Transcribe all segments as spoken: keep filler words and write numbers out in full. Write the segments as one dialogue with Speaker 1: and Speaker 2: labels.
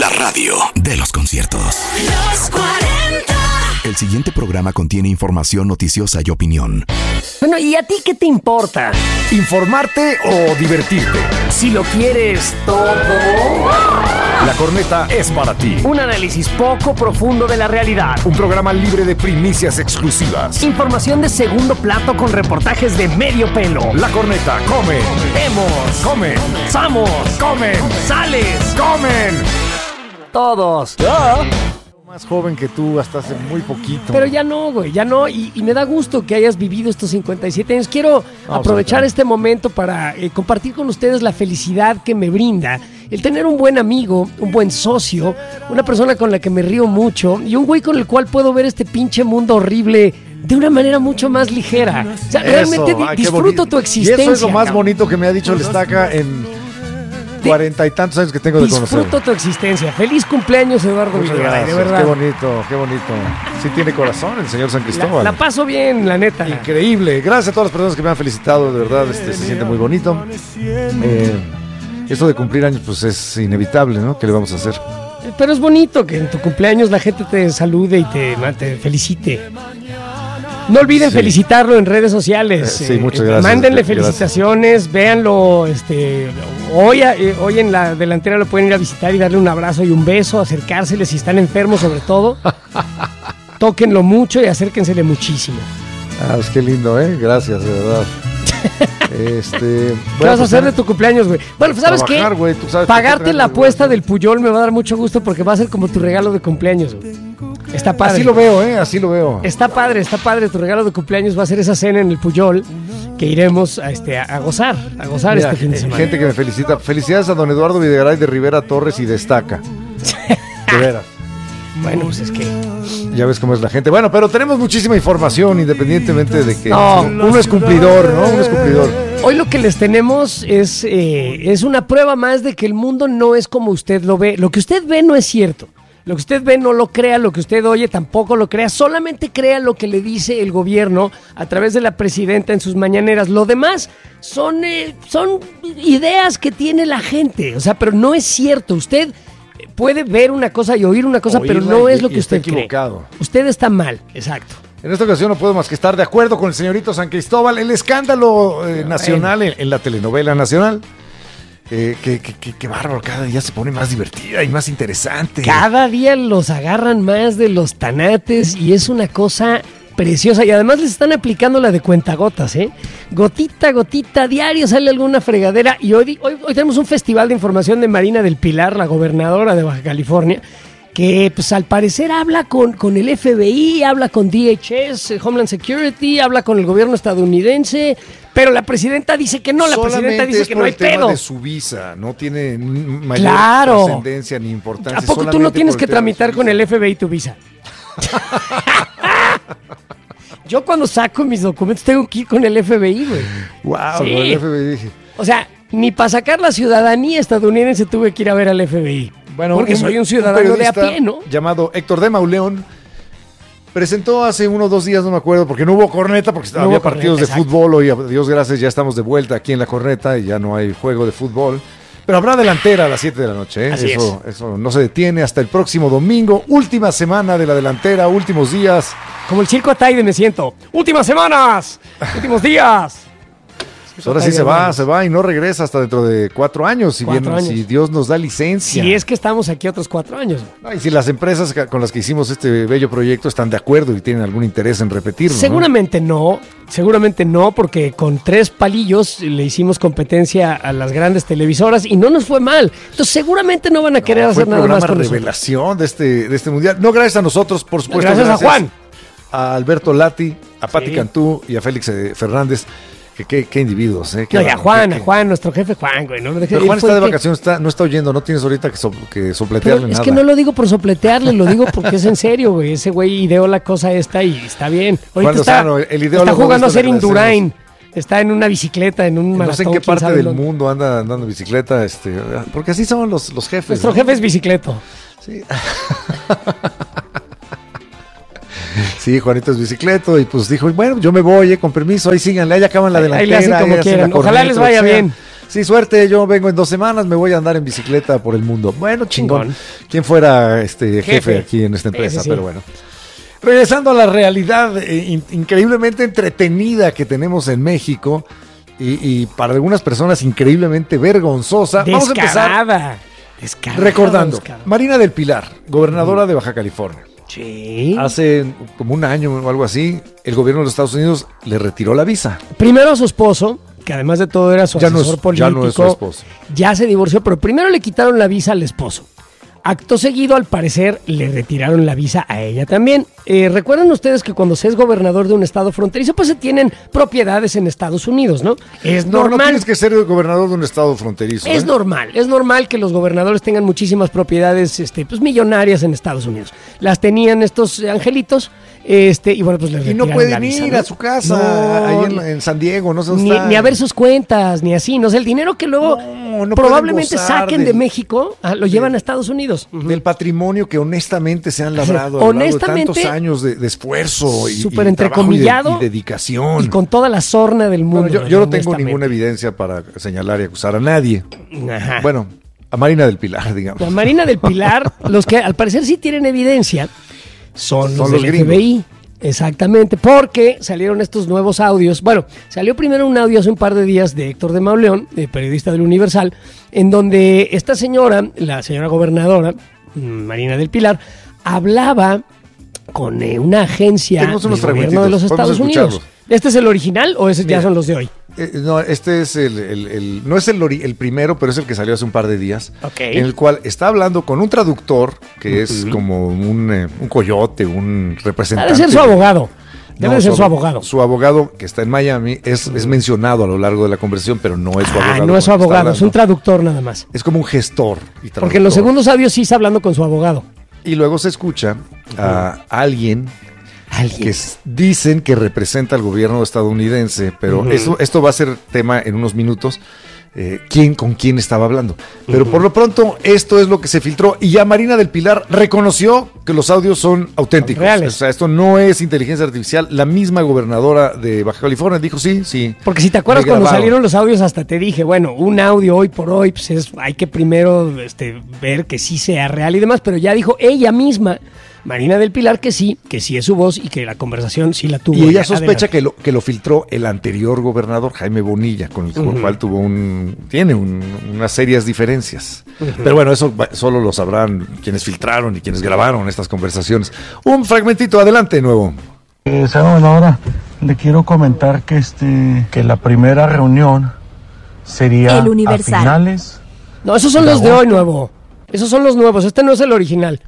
Speaker 1: La radio de los conciertos.
Speaker 2: Los cuarenta.
Speaker 1: El siguiente programa contiene información noticiosa y opinión.
Speaker 3: Bueno, ¿y a ti qué te importa?
Speaker 4: ¿Informarte o divertirte?
Speaker 3: Si lo quieres todo.
Speaker 4: La Corneta es para ti.
Speaker 3: Un análisis poco profundo de la realidad.
Speaker 4: Un programa libre de primicias exclusivas.
Speaker 3: Información de segundo plato con reportajes de medio pelo.
Speaker 4: La Corneta, come.
Speaker 3: Vemos.
Speaker 4: Come.
Speaker 3: Samos.
Speaker 4: Comen.
Speaker 3: Sales.
Speaker 4: Comen.
Speaker 3: Todos.
Speaker 4: Más joven que tú hasta hace muy poquito.
Speaker 3: Pero ya no, güey, ya no. Y, y me da gusto que hayas vivido estos cincuenta y siete años. Quiero
Speaker 4: no,
Speaker 3: aprovechar
Speaker 4: pues,
Speaker 3: este momento para eh, compartir con ustedes la felicidad que me brinda el tener un buen amigo, un buen socio, una persona con la que me río mucho y un güey con el cual puedo ver este pinche mundo horrible de una manera mucho más ligera. O sea,
Speaker 4: eso,
Speaker 3: realmente di-
Speaker 4: ay, qué
Speaker 3: disfruto
Speaker 4: bonito.
Speaker 3: tu existencia.
Speaker 4: Y eso es lo más
Speaker 3: cabrón.
Speaker 4: bonito que me ha dicho el Estaca en cuarenta y tantos años que tengo de conocer.
Speaker 3: Disfruto tu existencia. Feliz cumpleaños, Eduardo
Speaker 4: Muchas
Speaker 3: Videgaray, de
Speaker 4: gracias.
Speaker 3: verdad.
Speaker 4: Qué bonito, qué bonito. Sí tiene corazón el señor San
Speaker 3: La,
Speaker 4: Cristóbal.
Speaker 3: la paso bien, la neta.
Speaker 4: Increíble. Gracias a todas las personas que me han felicitado, de verdad, este, se siente muy bonito. Eh, esto de cumplir años, pues es inevitable, ¿no? ¿Qué le vamos a hacer?
Speaker 3: Pero es bonito que en tu cumpleaños la gente te salude y te, te felicite. No olviden
Speaker 4: Sí.
Speaker 3: felicitarlo en redes sociales.
Speaker 4: Eh, sí, muchas gracias.
Speaker 3: Mándenle
Speaker 4: Gracias.
Speaker 3: felicitaciones, véanlo. Este, hoy, eh, hoy en la delantera lo pueden ir a visitar y darle un abrazo y un beso, acercárseles si están enfermos sobre todo. Tóquenlo mucho y acérquensele muchísimo.
Speaker 4: Ah, pues qué lindo, ¿eh? Gracias, de verdad. Este,
Speaker 3: ¿Qué
Speaker 4: bueno,
Speaker 3: vas a
Speaker 4: pues,
Speaker 3: hacer de tu cumpleaños, güey? Bueno, pues ¿sabes
Speaker 4: trabajar,
Speaker 3: qué?
Speaker 4: güey, tú sabes por qué
Speaker 3: Pagarte
Speaker 4: trabajas,
Speaker 3: la
Speaker 4: güey.
Speaker 3: apuesta del Puyol me va a dar mucho gusto porque va a ser como tu regalo de cumpleaños, güey. Está padre.
Speaker 4: Así lo veo, ¿eh? Así lo veo.
Speaker 3: Está padre, está padre. Tu regalo de cumpleaños va a ser esa cena en el Puyol que iremos a, este, a, a gozar, a gozar
Speaker 4: Mira,
Speaker 3: este fin de semana.
Speaker 4: gente que me felicita. Felicidades a don Eduardo Videgaray de Rivera Torres y Destaca. De veras.
Speaker 3: Bueno, pues es que...
Speaker 4: Ya ves cómo es la gente. Bueno, pero tenemos muchísima información independientemente de que
Speaker 3: No.
Speaker 4: uno es cumplidor, ¿no? Uno es cumplidor.
Speaker 3: Hoy lo que les tenemos es, eh, es una prueba más de que el mundo no es como usted lo ve. Lo que usted ve no es cierto. Lo que usted ve no lo crea, lo que usted oye tampoco lo crea. Solamente crea lo que le dice el gobierno a través de la presidenta en sus mañaneras. Lo demás son, eh, son ideas que tiene la gente. O sea, pero no es cierto. Usted puede ver una cosa y oír una cosa, pero
Speaker 4: Oírla
Speaker 3: no
Speaker 4: y-
Speaker 3: es lo
Speaker 4: y
Speaker 3: que
Speaker 4: está
Speaker 3: usted cree.
Speaker 4: equivocado.
Speaker 3: Usted está mal, exacto.
Speaker 4: En esta ocasión no puedo más que estar de acuerdo con el señorito San Cristóbal. El escándalo eh, nacional en, en la telenovela nacional. Eh, que, que, que, que bárbaro, cada día se pone más divertida y más interesante.
Speaker 3: Cada día los agarran más de los tanates y es una cosa preciosa. Y además les están aplicando la de cuentagotas, ¿eh? Gotita, gotita, diario sale alguna fregadera. Y hoy, hoy, hoy tenemos un festival de información de Marina del Pilar, la gobernadora de Baja California, que pues al parecer habla con, con el F B I, habla con D H S, Homeland Security, habla con el gobierno estadounidense, pero la presidenta dice que no, la
Speaker 4: Solamente
Speaker 3: presidenta dice
Speaker 4: es
Speaker 3: que
Speaker 4: por
Speaker 3: no hay
Speaker 4: el tema
Speaker 3: pedo.
Speaker 4: de su visa, no tiene n- mayor
Speaker 3: Claro.
Speaker 4: trascendencia ni importancia.
Speaker 3: ¿A poco tú no
Speaker 4: solamente
Speaker 3: tienes
Speaker 4: por
Speaker 3: que
Speaker 4: el tema de
Speaker 3: tramitar
Speaker 4: su
Speaker 3: con
Speaker 4: visa.
Speaker 3: el F B I tu visa? Yo cuando saco mis documentos tengo que ir con el F B I, güey.
Speaker 4: Wow,
Speaker 3: Sí.
Speaker 4: el F B I dije.
Speaker 3: O sea, ni para sacar la ciudadanía estadounidense tuve que ir a ver al F B I.
Speaker 4: Bueno,
Speaker 3: porque soy un ciudadano de a
Speaker 4: periodista
Speaker 3: pie, ¿no?
Speaker 4: llamado Héctor de Mauleón presentó hace uno o dos días, no me acuerdo, porque no hubo corneta, porque
Speaker 3: No
Speaker 4: había
Speaker 3: hubo
Speaker 4: partidos
Speaker 3: corneta,
Speaker 4: de
Speaker 3: exacto.
Speaker 4: fútbol. Hoy, a Dios gracias, ya estamos de vuelta aquí en la corneta y ya no hay juego de fútbol. Pero habrá delantera a las siete de la noche, ¿eh?
Speaker 3: Así
Speaker 4: eso, eso no se detiene hasta el próximo domingo. Última semana de la delantera, últimos días.
Speaker 3: Como el circo Ataide me siento. ¡Últimas semanas! ¡Últimos días!
Speaker 4: Pues ahora sí se va, se va y no regresa hasta dentro de cuatro años, si,
Speaker 3: Cuatro
Speaker 4: bien,
Speaker 3: años.
Speaker 4: si Dios nos da licencia.
Speaker 3: Si es que estamos aquí otros cuatro años.
Speaker 4: No, y si las empresas ca- con las que hicimos este bello proyecto están de acuerdo y tienen algún interés en repetirlo, ¿no?
Speaker 3: Seguramente no, seguramente no, porque con tres palillos le hicimos competencia a las grandes televisoras y no nos fue mal. Entonces seguramente no van a querer
Speaker 4: No, fue
Speaker 3: hacer
Speaker 4: el
Speaker 3: nada más
Speaker 4: programa
Speaker 3: con nosotros.
Speaker 4: revelación de este, de este mundial. No gracias a nosotros, por supuesto.
Speaker 3: Gracias a Juan.
Speaker 4: A Alberto Lati, a Pati
Speaker 3: Sí.
Speaker 4: Cantú y a Félix eh, Fernández. Que qué, qué individuos, ¿eh? Qué
Speaker 3: No, y a
Speaker 4: bárbaro,
Speaker 3: Juan,
Speaker 4: qué-
Speaker 3: a Juan, nuestro jefe Juan, güey. No lo dejes-
Speaker 4: Pero
Speaker 3: él
Speaker 4: Juan
Speaker 3: fue
Speaker 4: está de
Speaker 3: el que-
Speaker 4: vacaciones, está, no está oyendo, no tienes ahorita que, so- que
Speaker 3: Pero
Speaker 4: sopletearle
Speaker 3: es
Speaker 4: nada.
Speaker 3: que no lo digo por sopletearle, lo digo porque es en serio, güey. Ese güey ideó la cosa esta y está bien.
Speaker 4: Juan
Speaker 3: Ahorita está,
Speaker 4: Lozano, el ideólogo
Speaker 3: está jugando
Speaker 4: de
Speaker 3: a ser
Speaker 4: esto le
Speaker 3: Indurain. Está en una bicicleta, en un
Speaker 4: No
Speaker 3: maratón.
Speaker 4: sé en qué
Speaker 3: quién
Speaker 4: parte
Speaker 3: sabe
Speaker 4: del
Speaker 3: dónde.
Speaker 4: mundo anda andando en bicicleta, este, porque así son los, los jefes.
Speaker 3: Nuestro
Speaker 4: ¿no?
Speaker 3: jefe es bicicleto.
Speaker 4: Sí. Sí, Juanito es bicicleto y pues dijo, bueno, yo me voy, eh, con permiso, ahí síganle, ahí acaban la
Speaker 3: Ahí-
Speaker 4: delantera.
Speaker 3: ahí le hacen como
Speaker 4: ahí hacen
Speaker 3: quieran.
Speaker 4: la
Speaker 3: Ojalá
Speaker 4: corneta,
Speaker 3: les
Speaker 4: lo que
Speaker 3: vaya
Speaker 4: sea.
Speaker 3: bien.
Speaker 4: Sí, suerte, yo vengo en dos semanas, me voy a andar en bicicleta por el mundo. Bueno, chingón.
Speaker 3: Chingón.
Speaker 4: ¿Quién fuera este jefe,
Speaker 3: Jefe.
Speaker 4: aquí en esta empresa?
Speaker 3: Ese sí.
Speaker 4: Pero bueno. Regresando a la realidad eh, in- increíblemente entretenida que tenemos en México y, y para algunas personas increíblemente vergonzosa. Vamos a empezar
Speaker 3: Descarada. Descarada.
Speaker 4: recordando.
Speaker 3: descarada.
Speaker 4: Marina del Pilar, gobernadora de Baja California.
Speaker 3: Sí.
Speaker 4: Hace como un año o algo así, el gobierno de los Estados Unidos le retiró la visa.
Speaker 3: Primero a su esposo, que además de todo era su
Speaker 4: Ya no
Speaker 3: asesor
Speaker 4: es-
Speaker 3: político.
Speaker 4: ya no es su esposo.
Speaker 3: Ya se divorció, pero primero le quitaron la visa al esposo. Acto seguido, al parecer, le retiraron la visa a ella también. Eh, Recuerdan ustedes que cuando se es gobernador de un estado fronterizo, pues se tienen propiedades en Estados Unidos, ¿no? Es
Speaker 4: No, no
Speaker 3: normal.
Speaker 4: tienes que ser el gobernador de un estado fronterizo.
Speaker 3: Es
Speaker 4: ¿eh?
Speaker 3: normal, es normal que los gobernadores tengan muchísimas propiedades este, pues, millonarias en Estados Unidos. Las tenían estos angelitos, este, y bueno, pues les
Speaker 4: Y no
Speaker 3: retiraron
Speaker 4: pueden
Speaker 3: la visa,
Speaker 4: ir
Speaker 3: ¿no?
Speaker 4: a su casa,
Speaker 3: No,
Speaker 4: ahí en, en San Diego, no sé dónde
Speaker 3: ni,
Speaker 4: está.
Speaker 3: ni a ver sus cuentas, ni así. No sé, el dinero que luego
Speaker 4: No, no
Speaker 3: probablemente
Speaker 4: pueden gozar
Speaker 3: saquen de
Speaker 4: del-
Speaker 3: México, ah, lo llevan a Estados Unidos. Ujú.
Speaker 4: Del patrimonio que honestamente se han labrado a lo largo de
Speaker 3: Honestamente,
Speaker 4: tantos años de, de esfuerzo y,
Speaker 3: súper
Speaker 4: y trabajo y de-
Speaker 3: entrecomillado,
Speaker 4: y dedicación.
Speaker 3: Y con toda la sorna del mundo.
Speaker 4: Bueno, yo, yo no tengo
Speaker 3: honestamente.
Speaker 4: ninguna evidencia para señalar y acusar a nadie.
Speaker 3: Ajá.
Speaker 4: Bueno, a Marina del Pilar, digamos.
Speaker 3: La Marina del Pilar, los que al parecer sí tienen evidencia, son,
Speaker 4: Son
Speaker 3: los,
Speaker 4: los
Speaker 3: del
Speaker 4: gringos.
Speaker 3: F B I. Exactamente, porque salieron estos nuevos audios. Bueno, salió primero un audio hace un par de días de Héctor de Mauleón, de periodista del Universal, en donde esta señora, la señora gobernadora, Marina del Pilar, hablaba con eh, una agencia
Speaker 4: Tenemos unos
Speaker 3: del gobierno de los
Speaker 4: fragmentitos, vamos
Speaker 3: Estados
Speaker 4: a
Speaker 3: Unidos.
Speaker 4: escucharlos.
Speaker 3: ¿Este es el original o esos ya
Speaker 4: Mira.
Speaker 3: son los de hoy?
Speaker 4: Eh, no, este es el, el- el- no es el, ori- el primero, pero es el que salió hace un par de días.
Speaker 3: Ok.
Speaker 4: En el cual está hablando con un traductor que es como un, eh, un coyote, un representante.
Speaker 3: Debe ser su abogado. Debe
Speaker 4: No,
Speaker 3: de ser su
Speaker 4: abo-
Speaker 3: abogado.
Speaker 4: Su abogado, que está en Miami, es, es mencionado a lo largo de la conversación, pero no es su abogado.
Speaker 3: Ah, no es su
Speaker 4: con el que está
Speaker 3: abogado, es un
Speaker 4: hablando.
Speaker 3: traductor nada más.
Speaker 4: Es como un gestor y traductor.
Speaker 3: Porque en los segundos audios sí está hablando con su abogado.
Speaker 4: Y luego se escucha a alguien
Speaker 3: Alguien.
Speaker 4: que s- dicen que representa al gobierno estadounidense, pero
Speaker 3: Ujú.
Speaker 4: esto, esto va a ser tema en unos minutos. Eh, quién con quién estaba hablando. Pero por lo pronto, esto es lo que se filtró. Y ya Marina del Pilar reconoció que los audios son auténticos.
Speaker 3: Reales.
Speaker 4: O sea, esto no es inteligencia artificial. La misma gobernadora de Baja California dijo sí, sí.
Speaker 3: Porque si te acuerdas
Speaker 4: Me
Speaker 3: cuando
Speaker 4: grabaron.
Speaker 3: salieron los audios, hasta te dije, bueno, un audio hoy por hoy, pues es, hay que primero este, ver que sí sea real y demás, pero ya dijo ella misma, Marina del Pilar, que sí, que sí es su voz y que la conversación sí la tuvo.
Speaker 4: Y ella
Speaker 3: Ya,
Speaker 4: sospecha
Speaker 3: adelante.
Speaker 4: que lo, que lo filtró el anterior gobernador, Jaime Bonilla, con el
Speaker 3: Ujú.
Speaker 4: cual tuvo un, tiene un- unas serias diferencias. Pero bueno, eso va- solo lo sabrán quienes filtraron y quienes grabaron estas conversaciones. Un fragmentito, adelante, nuevo.
Speaker 5: Eh, señora gobernadora, le quiero comentar que este que la primera reunión sería
Speaker 2: El
Speaker 5: a
Speaker 2: Universal.
Speaker 5: finales.
Speaker 3: No, esos son
Speaker 5: de
Speaker 3: los de hoy,
Speaker 5: agosto.
Speaker 3: nuevo. Esos son los nuevos, este no es el original.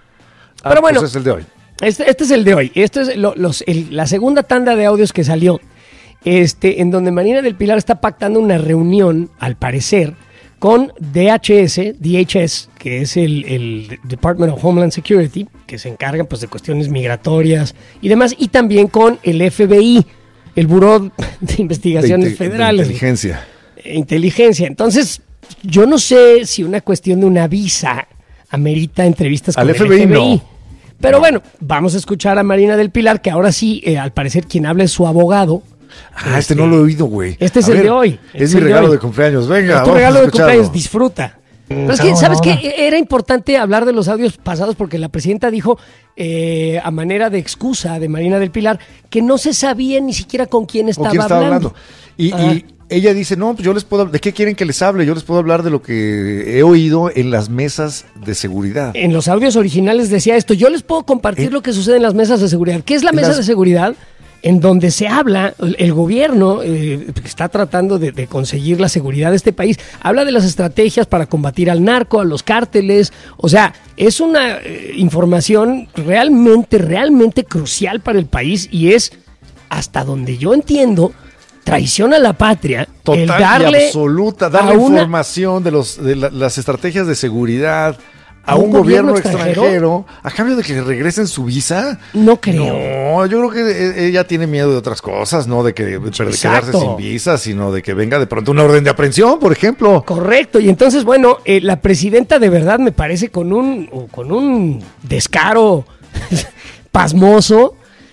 Speaker 4: Ah,
Speaker 3: Pero bueno.
Speaker 4: pues es el de hoy.
Speaker 3: Este, este es el de hoy. Este es lo- los, el- la segunda tanda de audios que salió. Este, en donde Marina del Pilar está pactando una reunión, al parecer, con D H S, D H S, que es el, el Department of Homeland Security, que se encarga pues, de cuestiones migratorias y demás, y también con el F B I, el Buró de
Speaker 4: De
Speaker 3: Investigaciones
Speaker 4: inte- de
Speaker 3: Federales.
Speaker 4: inteligencia.
Speaker 3: Eh, Inteligencia. Entonces, yo no sé si una cuestión de una visa amerita entrevistas con
Speaker 4: Al
Speaker 3: el
Speaker 4: F B I no.
Speaker 3: Pero bueno, vamos a escuchar a Marina del Pilar, que ahora sí, eh, al parecer, quien habla es su abogado.
Speaker 4: Ah, este, no lo he oído, güey.
Speaker 3: Este es
Speaker 4: A
Speaker 3: el
Speaker 4: ver,
Speaker 3: de hoy. Este
Speaker 4: Es
Speaker 3: es
Speaker 4: mi
Speaker 3: el de
Speaker 4: regalo
Speaker 3: hoy.
Speaker 4: de cumpleaños. Venga,
Speaker 3: Es tu
Speaker 4: vamos
Speaker 3: regalo
Speaker 4: a
Speaker 3: de
Speaker 4: escucharlo.
Speaker 3: cumpleaños, disfruta. Pero es que,
Speaker 5: Señora
Speaker 3: ¿sabes
Speaker 5: gobernadora.
Speaker 3: qué? Era importante hablar de los audios pasados porque la presidenta dijo, eh, a manera de excusa de Marina del Pilar, que no se sabía ni siquiera con quién
Speaker 4: ¿Con
Speaker 3: estaba,
Speaker 4: quién estaba
Speaker 3: hablando.
Speaker 4: hablando? Y,
Speaker 3: Ah.
Speaker 4: y ella dice, no, pues yo les puedo, ¿de qué quieren que les hable? Yo les puedo hablar de lo que he oído en las mesas de seguridad.
Speaker 3: En los audios originales decía esto, yo les puedo compartir
Speaker 4: ¿Eh?
Speaker 3: lo que sucede en las mesas de seguridad. ¿Qué es la
Speaker 4: En
Speaker 3: mesa
Speaker 4: las-
Speaker 3: de seguridad? En donde se habla, el, el gobierno eh, que está tratando de, de conseguir la seguridad de este país, habla de las estrategias para combatir al narco, a los cárteles, o sea, es una eh, información realmente, realmente crucial para el país y es, hasta donde yo entiendo, traición a la patria,
Speaker 4: Total
Speaker 3: el darle
Speaker 4: y absoluta, darle
Speaker 3: a una-
Speaker 4: información de, los, de la- las estrategias de seguridad a un, gobierno, extranjero, a cambio de que le regresen su visa.
Speaker 3: No creo.
Speaker 4: No, yo creo que eh, ella tiene miedo de otras cosas, no de que de quedarse
Speaker 3: Exacto.
Speaker 4: sin visa, sino de que venga de pronto una orden de aprehensión, por ejemplo.
Speaker 3: Correcto, y entonces, bueno, eh, la presidenta de verdad me parece con un, con un descaro pasmoso,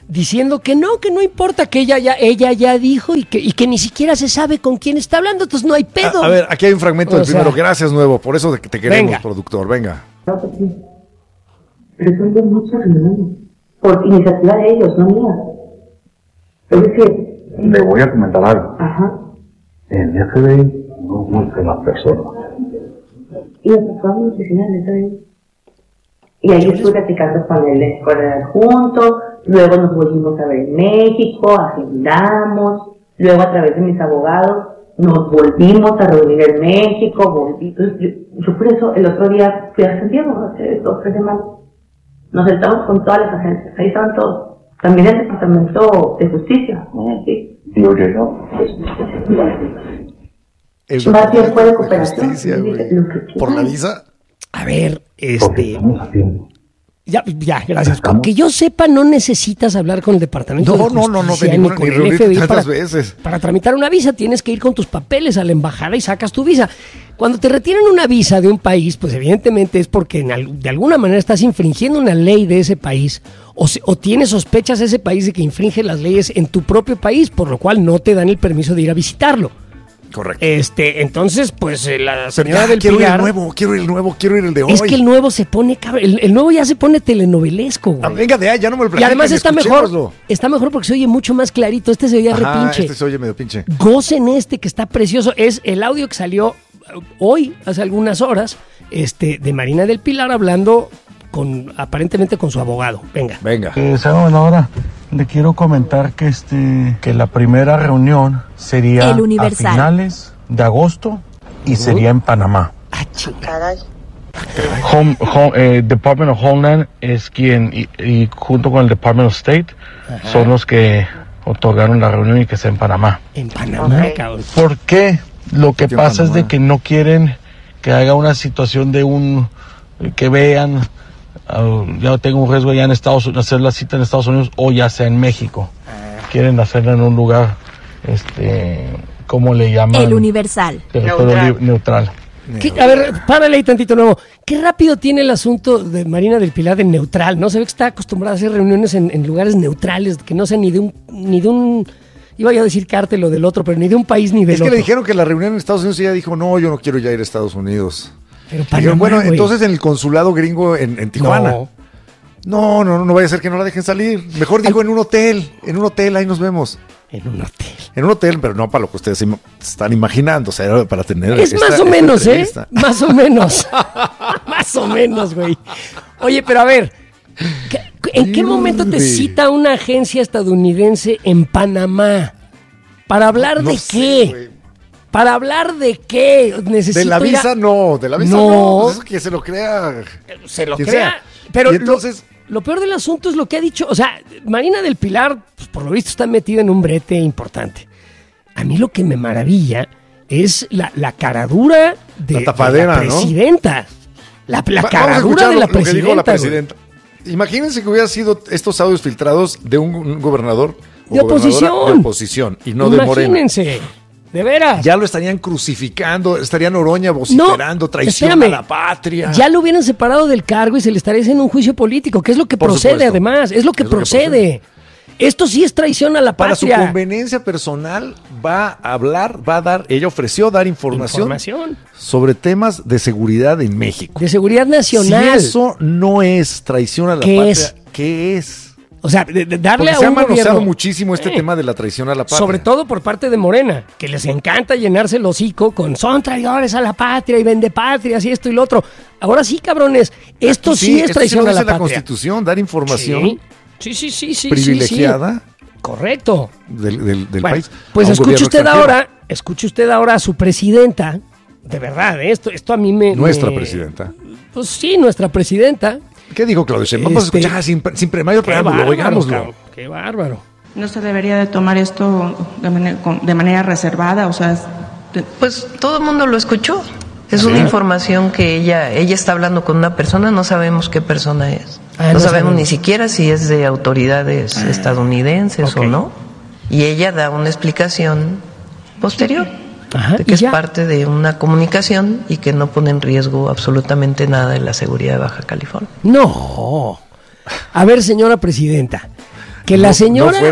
Speaker 3: diciendo que no, que no importa, que ella ya, ella ya dijo y que, y que ni siquiera se sabe con quién está hablando, entonces no hay pedo.
Speaker 4: A, a ver, aquí hay un fragmento
Speaker 3: O
Speaker 4: del
Speaker 3: sea,
Speaker 4: primero. Gracias, Nuevo, por eso te queremos,
Speaker 3: venga.
Speaker 4: productor. Venga.
Speaker 6: Claro que sí. Pero son de muchas reuniones. Por iniciativa de ellos, no mía. Es decir...
Speaker 5: Le voy a comentar algo.
Speaker 6: Ajá.
Speaker 5: En F B I no buscan las personas.
Speaker 6: Y nos tocamos en la oficina del F B I. Y ahí estuve platicando con el escuela juntos. Luego nos volvimos a ver en México, agendamos. Luego a través de mis abogados nos volvimos a reunir en México. Volví. Yo, yo por eso el otro día fui a Santiago, hace dos o tres semanas. Nos sentamos con todas las agencias, ahí estaban todos. También el Departamento de Justicia, ¿no? Sí.
Speaker 5: Digo yo, no.
Speaker 4: El
Speaker 6: Más bien fue de
Speaker 4: de
Speaker 6: cooperación.
Speaker 4: justicia,
Speaker 6: Sí,
Speaker 4: güey.
Speaker 6: lo que quieran.
Speaker 4: ¿Por la visa?
Speaker 3: A ver,
Speaker 5: Porque
Speaker 3: este...
Speaker 5: estamos haciendo.
Speaker 3: Ya, ya, gracias. Con que yo sepa, no necesitas hablar con el Departamento
Speaker 4: No,
Speaker 3: de
Speaker 4: no, no, no,
Speaker 3: Justicia
Speaker 4: de
Speaker 3: ni
Speaker 4: ninguna-
Speaker 3: con
Speaker 4: ni
Speaker 3: el
Speaker 4: reunirte
Speaker 3: F B I
Speaker 4: tantas
Speaker 3: para,
Speaker 4: veces.
Speaker 3: para tramitar una visa. Tienes que ir con tus papeles a la embajada y sacas tu visa. Cuando te retiran una visa de un país, pues evidentemente es porque en al- de alguna manera estás infringiendo una ley de ese país o, se- o tienes sospechas ese país de que infringe las leyes en tu propio país, por lo cual no te dan el permiso de ir a visitarlo.
Speaker 4: Correcto.
Speaker 3: Este, entonces, pues eh, la
Speaker 4: Pero
Speaker 3: señora
Speaker 4: ya,
Speaker 3: del
Speaker 4: quiero ir
Speaker 3: Pilar...
Speaker 4: el nuevo, quiero ir el nuevo, quiero ir el de hoy.
Speaker 3: Es que el nuevo se pone, cabrón, el, el nuevo ya se pone telenovelesco, güey.
Speaker 4: Ah, venga de ahí, ya no me lo
Speaker 3: Y
Speaker 4: platiques,
Speaker 3: además está mejor,
Speaker 4: escuchémoslo.
Speaker 3: está mejor porque se oye mucho más clarito. Este se oía
Speaker 4: Ajá,
Speaker 3: repinche.
Speaker 4: este se oye medio pinche.
Speaker 3: Gocen este que está precioso. Es el audio que salió uh, hoy, hace algunas horas, este, de Marina del Pilar hablando con, aparentemente con su abogado. Venga.
Speaker 4: Venga.
Speaker 5: Eh, señora gobernadora, le quiero comentar que este que la primera reunión sería
Speaker 2: El
Speaker 5: a
Speaker 2: Universal.
Speaker 5: finales de agosto y sería en Panamá.
Speaker 3: Ah, chinga.
Speaker 6: Caray.
Speaker 5: Home, home, eh, Department of Homeland es quien, y, y junto con el Department of State, son los que otorgaron la reunión y que sea en Panamá.
Speaker 3: En Panamá, cabrón.
Speaker 5: ¿Por qué? Lo que
Speaker 4: ¿Por qué
Speaker 5: pasa es
Speaker 4: Panamá?
Speaker 5: de que no quieren que haga una situación de un, que vean, uh, ya tengo un riesgo ya en Estados Unidos, hacer la cita en Estados Unidos o ya sea en México. Quieren hacerla en un lugar, este, ¿cómo le llaman?
Speaker 2: El Universal.
Speaker 5: Territorio
Speaker 6: Neutral.
Speaker 5: li- neutral.
Speaker 3: ¿Qué? A ver, párale ahí tantito nuevo. Qué rápido tiene el asunto de Marina del Pilar de neutral, ¿no? Se ve que está acostumbrada a hacer reuniones en, en lugares neutrales, que no sean ni de un, ni de un, iba yo a decir cártel o del otro, pero ni de un país ni del
Speaker 4: Es que
Speaker 3: otro.
Speaker 4: le dijeron que la reunión en Estados Unidos y ella dijo, no, yo no quiero ya ir a Estados Unidos.
Speaker 3: Pero
Speaker 4: Dijeron,
Speaker 3: Panamá,
Speaker 4: bueno,
Speaker 3: güey.
Speaker 4: entonces en el consulado gringo en, en Tijuana.
Speaker 3: No.
Speaker 4: No, no, no, no vaya a ser que no la dejen salir. Mejor digo en un hotel, en un hotel, ahí nos vemos.
Speaker 3: En un hotel.
Speaker 4: En un hotel, pero no para lo que ustedes im- están imaginando, o sea, era para tener
Speaker 3: Es
Speaker 4: esta-
Speaker 3: más o
Speaker 4: esta
Speaker 3: menos, ¿eh?
Speaker 4: entrevista.
Speaker 3: Más o menos. Más o menos, güey. Oye, pero a ver, ¿qué- ¿en qué momento te
Speaker 4: Irde.
Speaker 3: cita una agencia estadounidense en Panamá? ¿Para hablar
Speaker 4: No
Speaker 3: de
Speaker 4: sé,
Speaker 3: qué?
Speaker 4: güey.
Speaker 3: ¿Para hablar de qué? Necesito
Speaker 4: De la
Speaker 3: ir a-
Speaker 4: visa no, de la visa
Speaker 3: No.
Speaker 4: no. Pues eso que se lo crea.
Speaker 3: Se lo
Speaker 4: quien
Speaker 3: crea.
Speaker 4: sea.
Speaker 3: Pero
Speaker 4: Y entonces,
Speaker 3: lo, lo peor del asunto es lo que ha dicho. O sea, Marina del Pilar, pues, por lo visto, está metida en un brete importante. A mí lo que me maravilla es la, la caradura de,
Speaker 4: La tapadera,
Speaker 3: de la
Speaker 4: ¿no?
Speaker 3: presidenta. La, la
Speaker 4: va- vamos a
Speaker 3: caradura
Speaker 4: escuchar
Speaker 3: de
Speaker 4: lo,
Speaker 3: la
Speaker 4: lo que
Speaker 3: presidenta.
Speaker 4: dijo la
Speaker 3: güey.
Speaker 4: presidenta. Imagínense que hubiera sido estos audios filtrados de un, un gobernador o
Speaker 3: De
Speaker 4: gobernadora
Speaker 3: oposición.
Speaker 4: de oposición y no de Morena.
Speaker 3: Imagínense. De veras.
Speaker 4: Ya lo estarían crucificando, estarían Oroña vociferando, traición
Speaker 3: espérame.
Speaker 4: a la patria.
Speaker 3: Ya lo hubieran separado del cargo y se le estaría haciendo un juicio político, que es lo que
Speaker 4: Por
Speaker 3: procede
Speaker 4: supuesto.
Speaker 3: además, es lo que
Speaker 4: Es lo que
Speaker 3: procede.
Speaker 4: procede.
Speaker 3: Esto sí es traición a la
Speaker 4: Para su
Speaker 3: patria.
Speaker 4: conveniencia personal va a hablar, va a dar, ella ofreció dar información,
Speaker 3: Información
Speaker 4: sobre temas de seguridad en México.
Speaker 3: de seguridad nacional.
Speaker 4: Si eso no es traición a la
Speaker 3: ¿Qué
Speaker 4: patria,
Speaker 3: es?
Speaker 4: ¿qué es?
Speaker 3: O sea, de, de darle
Speaker 4: Porque
Speaker 3: a
Speaker 4: se ha
Speaker 3: un
Speaker 4: manoseado
Speaker 3: gobierno,
Speaker 4: muchísimo este
Speaker 3: Eh,
Speaker 4: tema de la traición a la patria.
Speaker 3: sobre todo por parte de Morena, que les encanta llenarse el hocico con son traidores a la patria y vende patrias y esto y lo otro. Ahora sí, cabrones, esto
Speaker 4: Aquí
Speaker 3: sí, es
Speaker 4: esto
Speaker 3: traición
Speaker 4: lo
Speaker 3: a la
Speaker 4: dice la
Speaker 3: patria.
Speaker 4: Constitución, dar información
Speaker 3: Sí, sí, sí, sí, sí,
Speaker 4: privilegiada
Speaker 3: sí, sí. Correcto.
Speaker 4: del, del- del
Speaker 3: Bueno,
Speaker 4: país.
Speaker 3: pues
Speaker 4: a un
Speaker 3: escuche
Speaker 4: gobierno
Speaker 3: usted
Speaker 4: extranjero.
Speaker 3: ahora, escuche usted ahora a su presidenta, de verdad, ¿eh? esto, esto a mí me...
Speaker 4: Nuestra
Speaker 3: me-
Speaker 4: presidenta.
Speaker 3: Pues sí, nuestra presidenta.
Speaker 4: ¿Qué dijo Claudio Sheinbaum? Vamos
Speaker 3: Este-
Speaker 4: a escuchar sin, sin pre- mayor
Speaker 3: Qué
Speaker 4: preámbulo,
Speaker 3: bárbaro,
Speaker 4: oigámoslo.
Speaker 3: cabrón, qué bárbaro.
Speaker 7: No se debería de tomar esto de manera, de manera reservada, o sea, es- de-
Speaker 8: Pues todo el mundo lo escuchó. Es una información que ella ella está hablando con una persona, no sabemos qué persona es.
Speaker 3: Ah,
Speaker 8: no,
Speaker 3: no
Speaker 8: sabemos
Speaker 3: sabemos.
Speaker 8: ni siquiera si es de autoridades estadounidenses
Speaker 3: ok.
Speaker 8: o no. Y ella da una explicación posterior
Speaker 3: Ajá,
Speaker 8: de
Speaker 3: y
Speaker 8: que es
Speaker 3: ya.
Speaker 8: parte de una comunicación y que no pone en riesgo absolutamente nada de la seguridad de Baja California.
Speaker 3: No. A ver, señora presidenta, Que la
Speaker 4: no-
Speaker 3: señora
Speaker 4: no fuera Maru
Speaker 3: Marina
Speaker 4: Campos
Speaker 3: del
Speaker 4: de
Speaker 3: Pilar,
Speaker 4: Chihuahua,
Speaker 3: no,
Speaker 4: que es
Speaker 3: bueno,
Speaker 4: panista,
Speaker 3: no,
Speaker 4: no,
Speaker 3: bueno,
Speaker 4: man.
Speaker 3: recordemos el caso de Maru Campos, que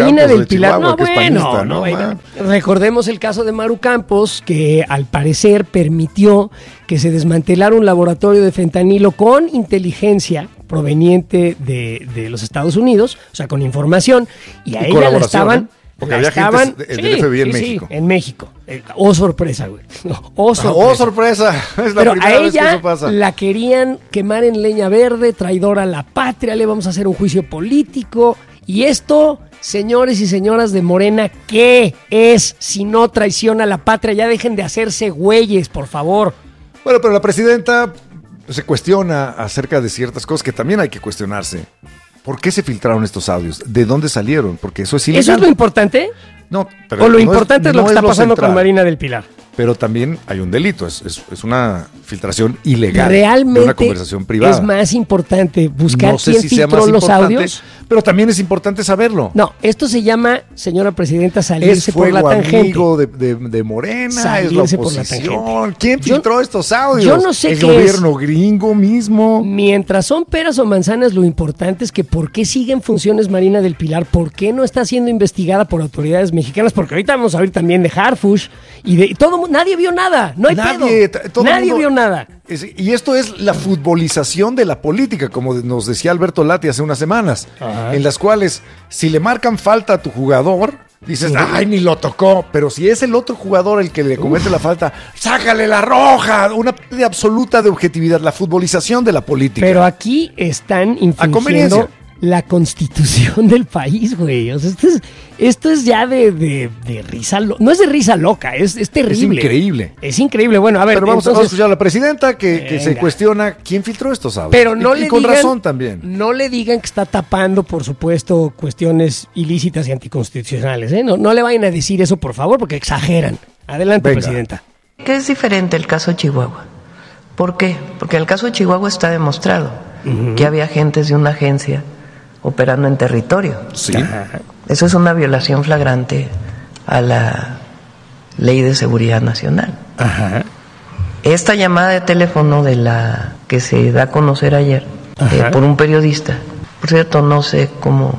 Speaker 3: recordemos el caso de Maru Campos, que al parecer permitió que se desmantelara un laboratorio de fentanilo con inteligencia proveniente de, de los Estados Unidos, o sea, con información, y a
Speaker 4: Y
Speaker 3: ella la
Speaker 4: colaboración,
Speaker 3: estaban...
Speaker 4: ¿eh? Porque
Speaker 3: la
Speaker 4: había
Speaker 3: estaban,
Speaker 4: gente del F B I en
Speaker 3: sí,
Speaker 4: México.
Speaker 3: Sí, en México. Eh, Oh, sorpresa, güey. No, oh,
Speaker 4: Ah,
Speaker 3: sorpresa.
Speaker 4: ¡Oh, sorpresa! Es la
Speaker 3: Pero
Speaker 4: primera
Speaker 3: a
Speaker 4: vez que
Speaker 3: ella
Speaker 4: eso pasa.
Speaker 3: la querían quemar en leña verde, traidora a la patria, le vamos a hacer un juicio político. Y esto, señores y señoras de Morena, ¿qué es si no traición a la patria? Ya dejen de hacerse güeyes, por favor.
Speaker 4: Bueno, pero la presidenta se cuestiona acerca de ciertas cosas que también hay que cuestionarse. ¿Por qué se filtraron estos audios? ¿De dónde salieron? Porque eso es ilegal.
Speaker 3: ¿Eso es lo importante?
Speaker 4: No, pero
Speaker 3: ¿O lo
Speaker 4: no
Speaker 3: importante es, lo
Speaker 4: no
Speaker 3: que está pasando
Speaker 4: central.
Speaker 3: con Marina del Pilar?
Speaker 4: Pero también hay un delito, es, es, es una filtración ilegal
Speaker 3: Realmente
Speaker 4: de una conversación privada.
Speaker 3: es más importante buscar
Speaker 4: No sé
Speaker 3: quién
Speaker 4: si sea
Speaker 3: filtró
Speaker 4: más
Speaker 3: los
Speaker 4: importante,
Speaker 3: audios.
Speaker 4: pero también es importante saberlo.
Speaker 3: No, esto se llama, señora presidenta, salirse
Speaker 4: Es
Speaker 3: por la
Speaker 4: fuego
Speaker 3: tangente.
Speaker 4: amigo de, de, de Morena,
Speaker 3: Salirse
Speaker 4: es la
Speaker 3: por la
Speaker 4: oposición.
Speaker 3: tangente.
Speaker 4: ¿Quién
Speaker 3: Yo-
Speaker 4: filtró estos audios?
Speaker 3: yo no sé
Speaker 4: El
Speaker 3: qué
Speaker 4: gobierno gringo mismo.
Speaker 3: Mientras son peras o manzanas, lo importante es que por qué sigue en funciones Marina del Pilar, por qué no está siendo investigada por autoridades mexicanas, porque ahorita vamos a oír también de Harfush y de y todo, mu- nadie vio nada, no hay
Speaker 4: Nadie,
Speaker 3: pedo.
Speaker 4: t- todo el
Speaker 3: Nadie
Speaker 4: mundo-
Speaker 3: vio nada.
Speaker 4: Es- y esto es la futbolización de la política, como nos decía Alberto Lati hace unas semanas,
Speaker 3: Ajá.
Speaker 4: en las cuales si le marcan falta a tu jugador, dices, ay, ni lo tocó, pero si es el otro jugador el que le comete la falta, sácale la roja, una pérdida absoluta de objetividad, la futbolización de la política.
Speaker 3: Pero aquí están
Speaker 4: conveniencia.
Speaker 3: infringiendo la constitución del país, güey. O sea, esto es, esto es ya de, de, de risa, lo- no es de risa loca, es, es terrible.
Speaker 4: Es increíble.
Speaker 3: Es increíble. Bueno, a ver,
Speaker 4: Pero vamos, a- vamos a
Speaker 3: entonces,
Speaker 4: escuchar a la presidenta que, que se
Speaker 3: Venga.
Speaker 4: cuestiona quién filtró estos audios.
Speaker 3: pero no
Speaker 4: y,
Speaker 3: le
Speaker 4: y con
Speaker 3: digan,
Speaker 4: razón también.
Speaker 3: No le digan que está tapando, por supuesto, cuestiones ilícitas y anticonstitucionales, ¿eh? No, no le vayan a decir eso, por favor, porque exageran. Adelante,
Speaker 4: Venga.
Speaker 3: presidenta.
Speaker 8: ¿Qué es diferente el caso Chihuahua? ¿Por qué? Porque en el caso de Chihuahua está demostrado que había agentes de una agencia operando en territorio.
Speaker 4: Sí.
Speaker 8: Eso es una violación flagrante a la Ley de Seguridad Nacional.
Speaker 3: Ajá.
Speaker 8: Esta llamada de teléfono de la que se da a conocer ayer eh,
Speaker 3: Ajá.
Speaker 8: por un periodista, por cierto, no sé cómo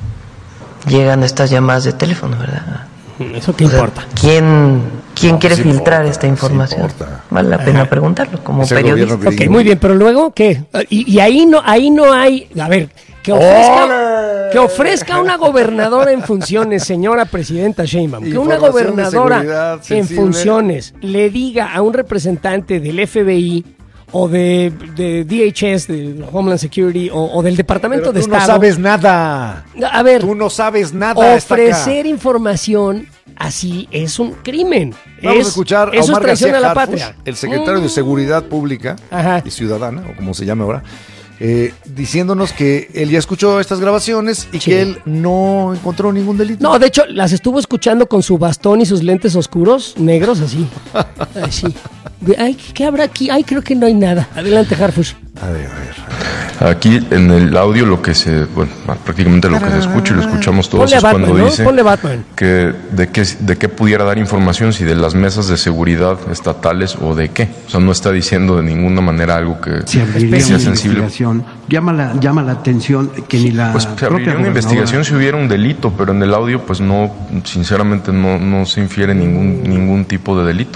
Speaker 8: llegan estas llamadas de teléfono, ¿verdad?
Speaker 3: ¿Eso qué
Speaker 8: O sea,
Speaker 3: importa?
Speaker 8: ¿Quién, quién
Speaker 4: No,
Speaker 8: quiere
Speaker 4: sí
Speaker 8: filtrar
Speaker 4: importa,
Speaker 8: esta
Speaker 4: sí
Speaker 8: información?
Speaker 4: importa.
Speaker 8: Vale la pena preguntarlo como
Speaker 4: Es el
Speaker 8: periodista.
Speaker 4: gobierno gringo.
Speaker 3: Ok, muy bien, pero luego, ¿qué? Y, y ahí no, ahí no hay, a ver, que ofrezca,
Speaker 4: ¡Ole!
Speaker 3: que ofrezca una gobernadora en funciones, señora presidenta Sheinbaum, que una
Speaker 4: Información de
Speaker 3: gobernadora
Speaker 4: seguridad
Speaker 3: en
Speaker 4: sensible.
Speaker 3: funciones le diga a un representante del F B I o de, de D H S, de Homeland Security, o, o del Departamento
Speaker 4: Pero
Speaker 3: de
Speaker 4: tú no
Speaker 3: Estado.
Speaker 4: sabes nada.
Speaker 3: A ver,
Speaker 4: Tú no sabes nada. está acá.
Speaker 3: ofrecer información así es un crimen.
Speaker 4: Vamos
Speaker 3: Es-
Speaker 4: a escuchar a
Speaker 3: eso es
Speaker 4: Omar
Speaker 3: traición
Speaker 4: García
Speaker 3: a la
Speaker 4: Harfush,
Speaker 3: patria.
Speaker 4: el secretario de
Speaker 3: Mm.
Speaker 4: Seguridad Pública
Speaker 3: Ajá.
Speaker 4: y Ciudadana, o como se llame ahora, eh, diciéndonos que él ya escuchó estas grabaciones y
Speaker 3: Sí.
Speaker 4: que él no encontró ningún delito.
Speaker 3: No, de hecho, las estuvo escuchando con su bastón y sus lentes oscuros, negros, así. Así. Ay, ¿qué habrá aquí? Ay, creo que no hay nada. Adelante, Harfush.
Speaker 4: A ver, a ver.
Speaker 9: Aquí en el audio lo que se, bueno, prácticamente lo que se escucha y lo escuchamos todos
Speaker 3: Ponle a
Speaker 9: es
Speaker 3: Batman,
Speaker 9: cuando
Speaker 3: ¿no?
Speaker 9: dice
Speaker 3: Ponle Batman.
Speaker 9: que de qué de qué pudiera dar información, si de las mesas de seguridad estatales o de qué. O sea, no está diciendo de ninguna manera algo que
Speaker 10: Se abriría
Speaker 9: sea
Speaker 10: una
Speaker 9: sensible.
Speaker 10: investigación. Llama la, llama la atención que ni la
Speaker 9: Pues se
Speaker 10: propia
Speaker 9: abriría una
Speaker 10: gobernadora-
Speaker 9: investigación si hubiera un delito, pero en el audio pues no, sinceramente no, no se infiere ningún, ningún tipo de delito.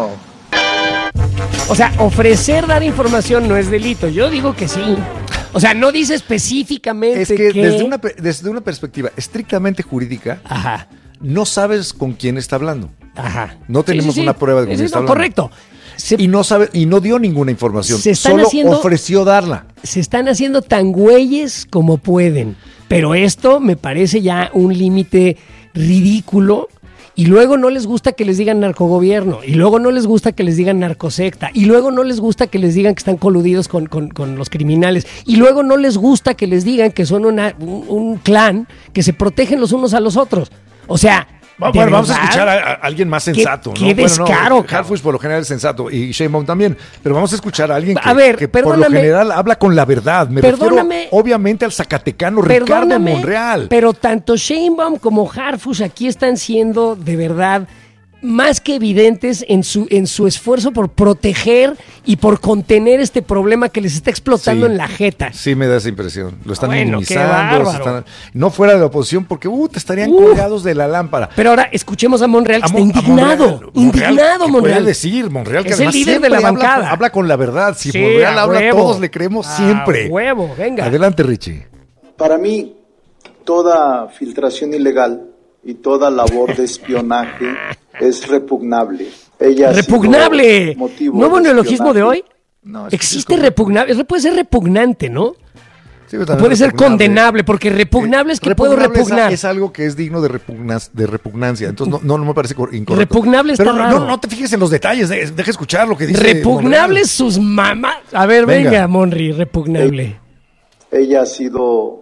Speaker 3: O sea, ofrecer dar información no es delito. Yo digo que sí. O sea, no dice específicamente
Speaker 4: Es que
Speaker 3: que...
Speaker 4: desde una, pe- desde una perspectiva estrictamente jurídica,
Speaker 3: Ajá,
Speaker 4: no sabes con quién está hablando.
Speaker 3: ajá.
Speaker 4: No tenemos una prueba de con
Speaker 3: Sí,
Speaker 4: quién
Speaker 3: sí,
Speaker 4: está
Speaker 3: no,
Speaker 4: hablando.
Speaker 3: correcto. Se,
Speaker 4: Y no sabe, y no dio ninguna información.
Speaker 3: Se están
Speaker 4: Solo
Speaker 3: haciendo-
Speaker 4: ofreció darla.
Speaker 3: se están haciendo tan güeyes como pueden. Pero esto me parece ya un límite ridículo. Y luego no les gusta que les digan narcogobierno. Y luego no les gusta que les digan narcosecta. Y luego no les gusta que les digan que están coludidos con, con- con los criminales. Y luego no les gusta que les digan que son una- un, un clan que se protegen los unos a los otros. O sea...
Speaker 4: Bueno,
Speaker 3: ¿de
Speaker 4: bueno, vamos a
Speaker 3: verdad?
Speaker 4: escuchar a, a alguien más
Speaker 3: Qué-
Speaker 4: sensato.
Speaker 3: qué
Speaker 4: ¿no? Bueno, no,
Speaker 3: descaro, cabrón.
Speaker 4: Harfush por lo general es sensato y Sheinbaum también. Pero vamos a escuchar a alguien que,
Speaker 3: A ver,
Speaker 4: que por lo
Speaker 3: perdóname.
Speaker 4: general habla con la verdad. Me
Speaker 3: Perdóname.
Speaker 4: refiero obviamente al zacatecano Ricardo
Speaker 3: Perdóname,
Speaker 4: Monreal.
Speaker 3: pero tanto Sheinbaum como Harfush aquí están siendo de verdad más que evidentes en su, en su esfuerzo por proteger y por contener este problema que les está explotando
Speaker 4: Sí.
Speaker 3: en la jeta.
Speaker 4: Sí, me da esa impresión. Lo están
Speaker 3: Bueno, qué
Speaker 4: minimizando.
Speaker 3: bárbaro.
Speaker 4: se están- no fuera de la oposición porque uh, te estarían
Speaker 3: Uh.
Speaker 4: colgados de la lámpara.
Speaker 3: Pero ahora escuchemos a Monreal, que
Speaker 4: A
Speaker 3: está
Speaker 4: Mon- a
Speaker 3: indignado.
Speaker 4: Monreal,
Speaker 3: indignado,
Speaker 4: ¿qué
Speaker 3: Monreal.
Speaker 4: puede decir Monreal? Que
Speaker 3: Es el
Speaker 4: además
Speaker 3: líder de
Speaker 4: siempre
Speaker 3: la
Speaker 4: habla
Speaker 3: bancada.
Speaker 4: con- Habla con la verdad. Si
Speaker 3: Sí,
Speaker 4: Monreal
Speaker 3: a
Speaker 4: habla,
Speaker 3: huevo.
Speaker 4: todos le creemos
Speaker 3: A
Speaker 4: siempre.
Speaker 3: huevo, venga.
Speaker 4: Adelante, Richie.
Speaker 11: Para mí, toda filtración ilegal y toda labor de espionaje es repugnable. Ella ha sido
Speaker 3: ¡Repugnable!
Speaker 11: motivo
Speaker 3: ¿Nuevo
Speaker 11: de
Speaker 3: neologismo de
Speaker 11: espionaje.
Speaker 3: hoy?
Speaker 4: No, es que
Speaker 3: Existe
Speaker 4: es como-
Speaker 3: repugnable. Eso puede ser repugnante, ¿no?
Speaker 4: Sí, pero
Speaker 3: O
Speaker 4: también
Speaker 3: puede ser
Speaker 4: repugnable.
Speaker 3: condenable, porque repugnable es que puedo
Speaker 4: Repugnable es-
Speaker 3: repugnar.
Speaker 4: Es, algo que es digno de, repugnas- de repugnancia. Entonces, no, no, no me parece cor- incorrecto.
Speaker 3: Repugnable está
Speaker 4: Pero no,
Speaker 3: raro.
Speaker 4: no, no te fijes en los detalles. de- Deja escuchar lo que dice.
Speaker 3: Repugnables sus mamás. A ver, venga,
Speaker 4: Venga.
Speaker 3: Monri, repugnable.
Speaker 11: Ella ha sido